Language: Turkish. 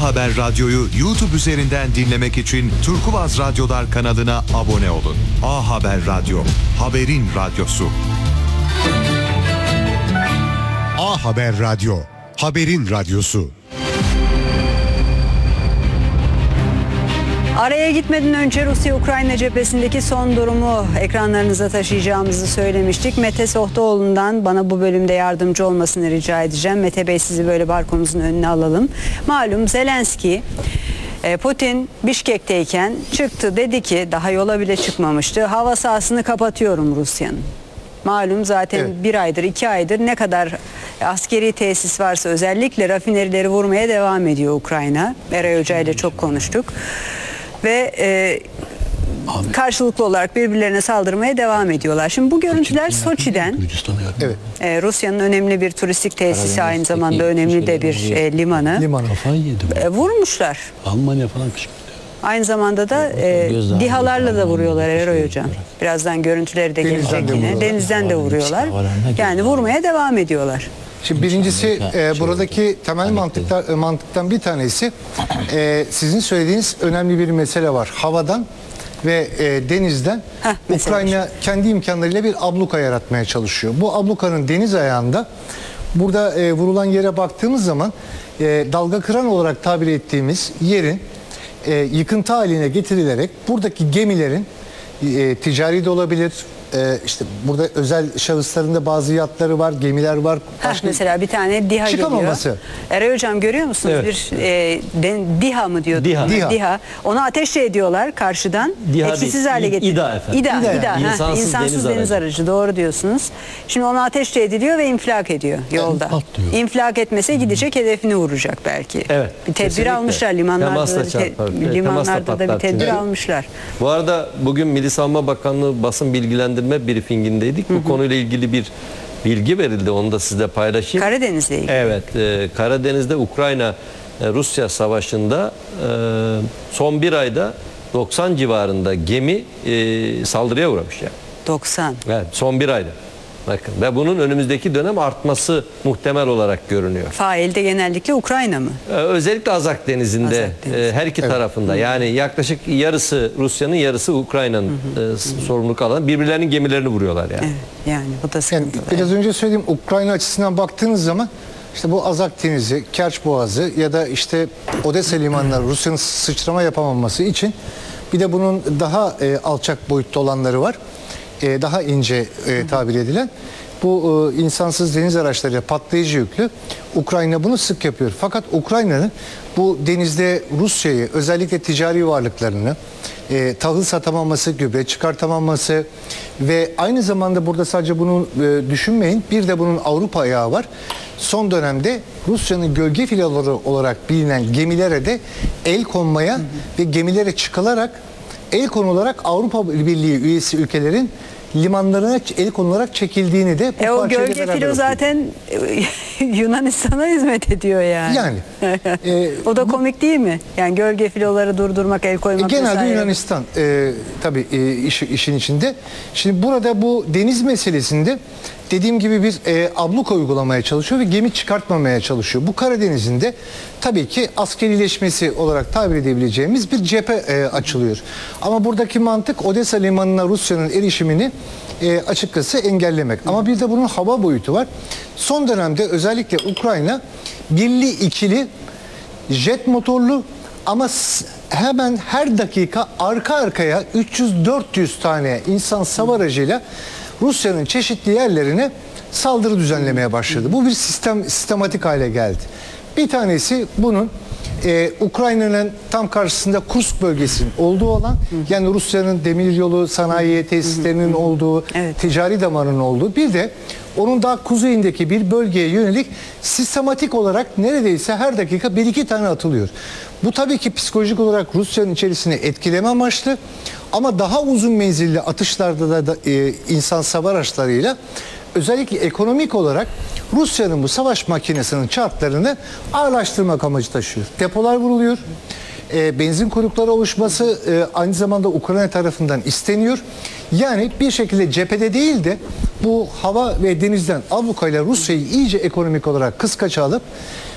Haber Radyo'yu YouTube üzerinden dinlemek için Turkuaz Radyolar kanalına abone olun. A Haber Radyo, haberin radyosu. A Haber Radyo, haberin radyosu. Araya gitmeden önce Rusya-Ukrayna cephesindeki son durumu ekranlarınıza taşıyacağımızı söylemiştik. Mete Sohtaoğlu'ndan bana bu bölümde yardımcı olmasını rica edeceğim. Mete Bey, sizi böyle barkomuzun önüne alalım. Malum Zelenski, Putin Bişkek'teyken çıktı, dedi ki daha yola bile çıkmamıştı. Hava sahasını kapatıyorum Rusya'nın. Malum zaten evet. 1 aydır 2 aydır ne kadar askeri tesis varsa özellikle rafinerileri vurmaya devam ediyor Ukrayna. Eray Hoca ile çok konuştuk. Ve karşılıklı olarak birbirlerine saldırmaya devam ediyorlar. Şimdi bu görüntüler Soçi'den. Evet. Rusya'nın önemli bir turistik tesisi, aynı zamanda önemli de bir limanı. Vurmuşlar. Almanya falan kışkırtıyor. Aynı zamanda da DİHA'larla da vuruyorlar Eray Hocam. Birazdan görüntüleri de gelecek yine. Denizden de vuruyorlar. Yani vurmaya devam ediyorlar. Şimdi birincisi buradaki temel mantıktan bir tanesi sizin söylediğiniz önemli bir mesele var. Havadan ve denizden Ukrayna kendi imkanlarıyla bir abluka yaratmaya çalışıyor. Bu ablukanın deniz ayağında burada vurulan yere baktığımız zaman dalga kıran olarak tabir ettiğimiz yerin yıkıntı haline getirilerek buradaki gemilerin ticari de olabilir, işte burada özel şahısların da bazı yatları var, gemiler var. Mesela bir tane DİHA geliyor. Eray Hocam, görüyor musunuz? Evet. Bir DİHA mı diyordu? DİHA. Onu ateş ediyorlar karşıdan. Etkisiz hale getiriyor. İDA. İnsansız deniz aracı. Doğru diyorsunuz. Şimdi onu ateş ediliyor ve infilak ediyor yolda. İnfilak etmese gidecek, hedefini vuracak belki. Evet. Bir tedbir almışlar limanlarda da bir tedbir almışlar. Bu arada bugün Milli Savunma Bakanlığı basın bilgilendirme briefingindeydik. Bu konuyla ilgili bir bilgi verildi. Onu da sizle paylaşayım. Karadeniz'le ilgili. Evet. Karadeniz'de Ukrayna-Rusya savaşında son bir ayda 90 civarında gemi saldırıya uğramış yani. 90. Evet. Son bir ayda. Bakın. Ve bunun önümüzdeki dönem artması muhtemel olarak görünüyor. Fail de genellikle Ukrayna mı? Özellikle Azak Denizi'nde her iki tarafında. Yani yaklaşık yarısı Rusya'nın, yarısı Ukrayna'nın sorumluluk alan, birbirlerinin gemilerini vuruyorlar yani. Evet, yani bu da sıkıntılı. Yani biraz önce söylediğim Ukrayna açısından baktığınız zaman işte bu Azak Denizi, Kerç Boğazı ya da işte Odessa limanları Rusya'nın sıçrama yapamaması için bir de bunun daha alçak boyutta olanları var. Daha ince tabir edilen bu insansız deniz araçları, patlayıcı yüklü. Ukrayna bunu sık yapıyor. Fakat Ukrayna'nın bu denizde Rusya'yı, özellikle ticari varlıklarını tahıl satamaması, gübre çıkartamaması ve aynı zamanda burada sadece bunu düşünmeyin, bir de bunun Avrupa ayağı var. Son dönemde Rusya'nın gölge filoları olarak bilinen gemilere de el konmaya ve gemilere çıkılarak el konularak Avrupa Birliği üyesi ülkelerin limanlarına el konularak çekildiğini de bu o gölge filo zaten Yunanistan'a hizmet ediyor yani. Yani. O da komik değil mi? Yani gölge filoları durdurmak, el koymak. Genelde Yunanistan tabii işin içinde. Şimdi burada bu deniz meselesinde dediğim gibi bir abluka uygulamaya çalışıyor ve gemi çıkartmamaya çalışıyor. Bu Karadeniz'in de tabii ki askerileşmesi olarak tabir edebileceğimiz bir cephe açılıyor. Ama buradaki mantık Odessa limanına Rusya'nın erişimini açıkçası engellemek. Ama bir de bunun hava boyutu var. Son dönemde özellikle Ukrayna birli ikili jet motorlu ama hemen her dakika arka arkaya 300-400 tane insan hava aracıyla Rusya'nın çeşitli yerlerine saldırı düzenlemeye başladı. Bu bir sistematik hale geldi. Bir tanesi bunun Ukrayna'nın tam karşısında Kursk bölgesinin olduğu olan, yani Rusya'nın demiryolu sanayi tesislerinin olduğu, ticari damarının olduğu, bir de onun daha kuzeyindeki bir bölgeye yönelik sistematik olarak neredeyse her dakika 1-2 tane atılıyor. Bu tabii ki psikolojik olarak Rusya'nın içerisine etkileme amaçlı, ama daha uzun menzilli atışlarda da insan hava araçlarıyla özellikle ekonomik olarak Rusya'nın bu savaş makinesinin çarklarını ağırlaştırmak amacı taşıyor. Depolar vuruluyor. Benzin kuyrukları oluşması aynı zamanda Ukrayna tarafından isteniyor. Yani bir şekilde cephede değil de bu hava ve denizden ablukayla Rusya'yı iyice ekonomik olarak kıskaça alıp